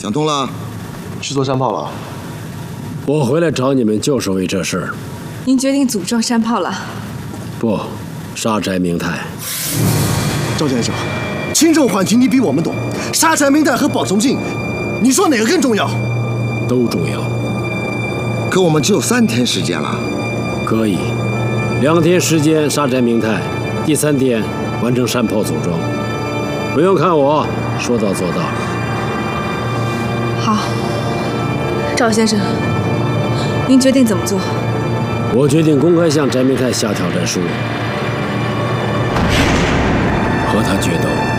想通了？ 去做山炮了。 我回来找你们就是为这事儿。 您决定组装山炮了？ 不，杀翟明泰。 赵先生，轻重缓急你比我们懂。杀翟明泰和保重庆，你说哪个更重要？ 都重要。 可我们只有3天时间了。 可以，2天时间杀翟明泰，第3天完成山炮组装。不用看我，说到做到。 好，赵先生，您决定怎么做？ 我决定公开向翟明泰下挑战书，和他决斗。